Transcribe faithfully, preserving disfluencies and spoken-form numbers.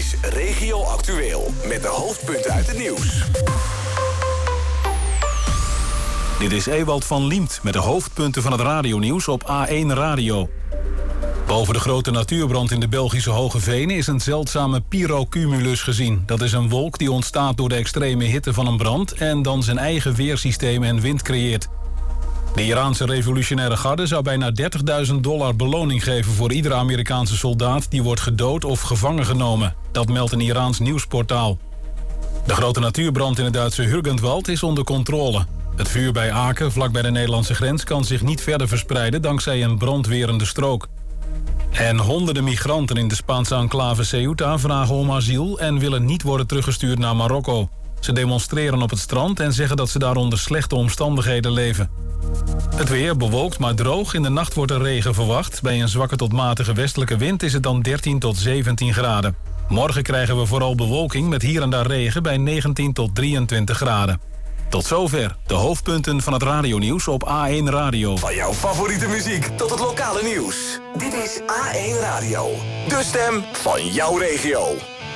is Regio Actueel. Met de hoofdpunten uit het nieuws. Dit is Ewald van Liemt met de hoofdpunten van het radionieuws op A één Radio. Boven de grote natuurbrand in de Belgische Hoge Venen is een zeldzame pyrocumulus gezien. Dat is een wolk die ontstaat door de extreme hitte van een brand en dan zijn eigen weersysteem en wind creëert. De Iraanse revolutionaire garde zou bijna dertigduizend dollar beloning geven voor iedere Amerikaanse soldaat die wordt gedood of gevangen genomen. Dat meldt een Iraans nieuwsportaal. De grote natuurbrand in het Duitse Hürgenwald is onder controle. Het vuur bij Aken, vlak bij de Nederlandse grens, kan zich niet verder verspreiden dankzij een brandwerende strook. En honderden migranten in de Spaanse enclave Ceuta vragen om asiel en willen niet worden teruggestuurd naar Marokko. Ze demonstreren op het strand en zeggen dat ze daar onder slechte omstandigheden leven. Het weer bewolkt maar droog. In de nacht wordt er regen verwacht. Bij een zwakke tot matige westelijke wind is het dan dertien tot zeventien graden. Morgen krijgen we vooral bewolking met hier en daar regen bij negentien tot drieëntwintig graden. Tot zover de hoofdpunten van het radionieuws op A één Radio. Van jouw favoriete muziek tot het lokale nieuws. Dit is A één Radio. De stem van jouw regio.